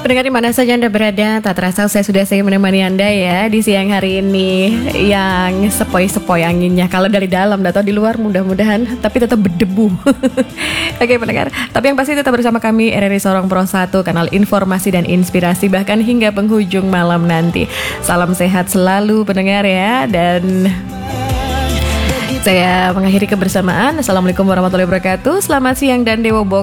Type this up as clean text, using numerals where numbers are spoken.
Pendengar di mana saja Anda berada, tak terasa saya menemani Anda ya di siang hari ini yang sepoi-sepoi anginnya. Kalau dari dalam atau di luar mudah-mudahan, tapi tetap berdebu. Oke pendengar, tapi yang pasti tetap bersama kami RRI Sorong Pro 1, kanal informasi dan inspirasi bahkan hingga penghujung malam nanti. Salam sehat selalu pendengar ya, dan saya mengakhiri kebersamaan. Assalamualaikum warahmatullahi wabarakatuh. Selamat siang dan Dewa Box